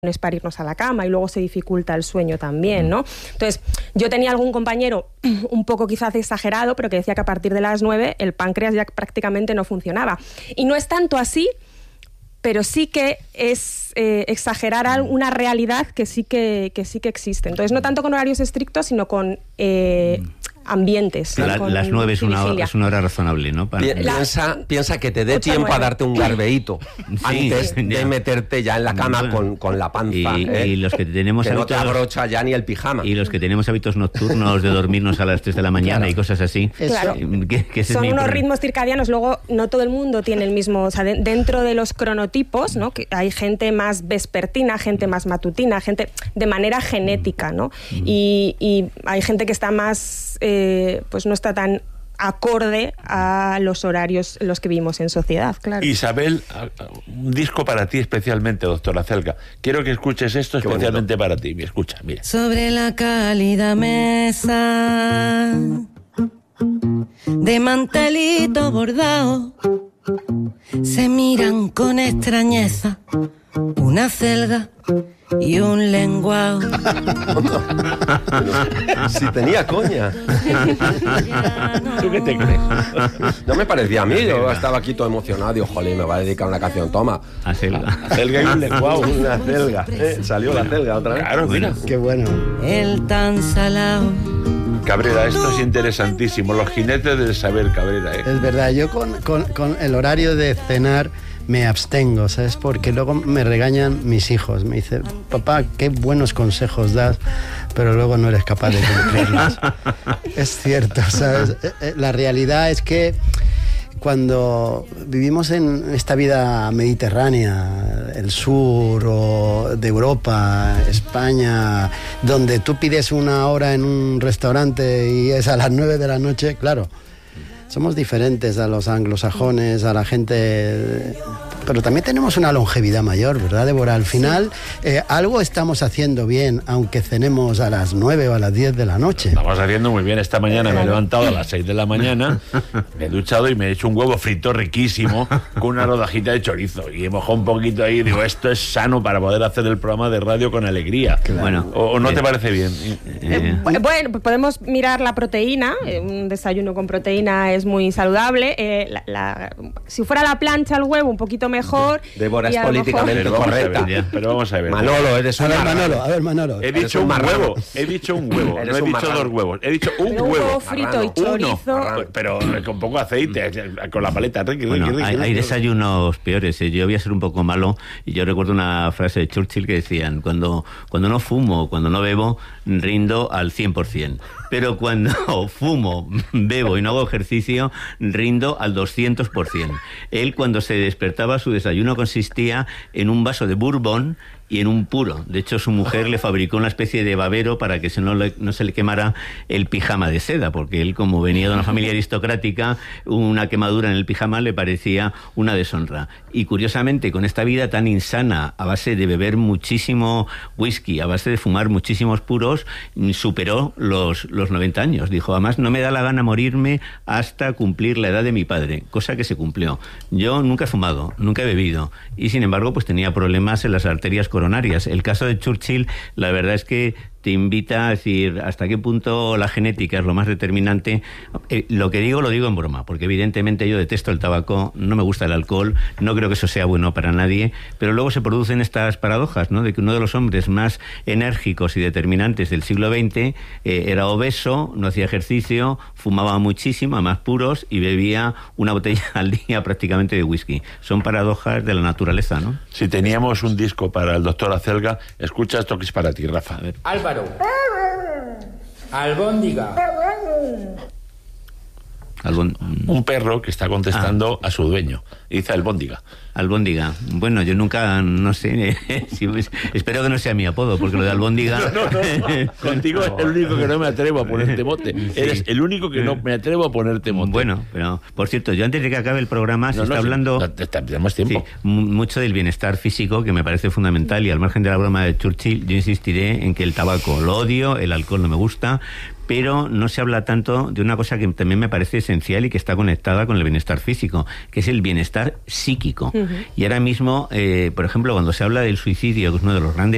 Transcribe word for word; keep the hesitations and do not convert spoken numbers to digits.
es para irnos a la cama y luego se dificulta el sueño también, ¿no? Entonces, yo tenía algún compañero un poco quizás exagerado, pero que decía que a partir de las nueve el páncreas ya prácticamente no funcionaba. Y no es tanto así, pero sí que es eh, exagerar una realidad que sí que, que sí que existe. Entonces, no tanto con horarios estrictos, sino con eh, ambientes. La, con las nueve es una, hora, es una hora razonable, ¿no? Para... Piensa, piensa que te dé tiempo nueve. a darte un garbeíto sí, antes de ya. meterte ya en la cama bueno, con, con la panza. Y, ¿eh? y los que tenemos que hábitos, no te abrocha ya ni el pijama. Y los que tenemos hábitos nocturnos de dormirnos a las tres de la mañana claro. y cosas así. Claro. Que, que Son unos ritmos circadianos. Luego, no todo el mundo tiene el mismo... O sea, de, dentro de los cronotipos, ¿no? Que hay gente más vespertina, gente más matutina, gente de manera genética, ¿no? Mm. Y, y hay gente que está más... Eh, pues no está tan acorde a los horarios en los que vivimos en sociedad, claro. Isabel, un disco para ti especialmente, doctora Celga. Quiero que escuches esto Qué especialmente bonito. para ti. Escucha, mira. Sobre la cálida mesa de mantelito bordado se miran con extrañeza una celga y un lenguao. Si tenía coña. ¿Tú qué te crees? No me parecía a mí, yo estaba aquí todo emocionado. Digo, jolín, me va a dedicar una canción, toma. A celga. A celga y un lenguao. Una celga. Eh, salió bueno, la celga otra vez. Claro, mira. Qué bueno. El tan salado. Cabrera, esto es interesantísimo. Los jinetes del saber, Cabrera, ¿eh? Es verdad, yo con, con, con el horario de cenar me abstengo, ¿sabes? Porque luego me regañan mis hijos. Me dicen, papá, qué buenos consejos das, pero luego no eres capaz de cumplirlos. Es cierto, ¿sabes? La realidad es que cuando vivimos en esta vida mediterránea, el sur o de Europa, España, donde tú pides una hora en un restaurante y es a las nueve de la noche, claro, somos diferentes a los anglosajones, a la gente... Pero también tenemos una longevidad mayor, ¿verdad, Débora? Al final, eh, algo estamos haciendo bien, aunque cenemos a las nueve o a las diez de la noche. Estamos haciendo muy bien. Esta mañana me he levantado a las seis de la mañana, me he duchado y me he hecho un huevo frito riquísimo con una rodajita de chorizo. Y he mojado un poquito ahí y digo, esto es sano para poder hacer el programa de radio con alegría. Claro. Bueno, ¿O, o no eh, te parece bien? Eh, bueno, podemos mirar la proteína. Un desayuno con proteína es muy saludable. Eh, la, la, si fuera la plancha al huevo, un poquito mejor. Débora es políticamente mejor, correcta. Ver, pero vamos a ver. Manolo, eres un a ver, Manolo, a ver, Manolo. He dicho un, un huevo, he dicho un huevo, no he dicho marrano. dos huevos. He dicho un pero huevo. Un huevo frito y chorizo. Uno, pero con poco aceite, con la paleta. Riqui, bueno, riqui, riqui, hay, riqui. hay desayunos peores. ¿eh? Yo voy a ser un poco malo y yo recuerdo una frase de Churchill que decían, cuando, cuando no fumo, cuando no bebo, rindo al cien por ciento. Pero cuando fumo, bebo y no hago ejercicio, rindo al doscientos por ciento. Él, cuando se despertaba, su desayuno consistía en un vaso de bourbon y en un puro. De hecho, su mujer le fabricó una especie de babero para que no, le, no se le quemara el pijama de seda, porque él, como venía de una familia aristocrática, una quemadura en el pijama le parecía una deshonra. Y curiosamente, con esta vida tan insana, a base de beber muchísimo whisky, a base de fumar muchísimos puros, superó los, los noventa años. Dijo, además, no me da la gana morirme hasta cumplir la edad de mi padre, cosa que se cumplió. Yo nunca he fumado, nunca he bebido, y sin embargo, pues tenía problemas en las arterias coronarias. El caso de Churchill, la verdad es que te invita a decir hasta qué punto la genética es lo más determinante. Eh, lo que digo, lo digo en broma, porque evidentemente yo detesto el tabaco, no me gusta el alcohol, no creo que eso sea bueno para nadie, pero luego se producen estas paradojas, ¿no? De que uno de los hombres más enérgicos y determinantes del siglo veinte eh, era obeso, no hacía ejercicio, fumaba muchísimo, además puros, y bebía una botella al día prácticamente de whisky. Son paradojas de la naturaleza, ¿no? Si teníamos un disco para el doctor Acelga, escucha esto que es para ti, Rafa. A ver. Álvaro. Albóndiga. Albon... Un perro que está contestando ah. a su dueño. Dice albóndiga. Albóndiga. Bueno, yo nunca, no sé, si, espero que no sea mi apodo, porque lo de albóndiga... No, no, no. Contigo es el único que no me atrevo a ponerte mote. Sí. Eres el único que no me atrevo a ponerte mote. Bueno, pero, por cierto, yo antes de que acabe el programa, se no, está no, hablando... No, tenemos tiempo. Sí, mucho del bienestar físico, que me parece fundamental, y al margen de la broma de Churchill, yo insistiré en que el tabaco lo odio, el alcohol no me gusta, pero no se habla tanto de una cosa que también me parece esencial y que está conectada con el bienestar físico, que es el bienestar psíquico. Uh-huh. Y ahora mismo, eh, por ejemplo, cuando se habla del suicidio, que es uno de los grandes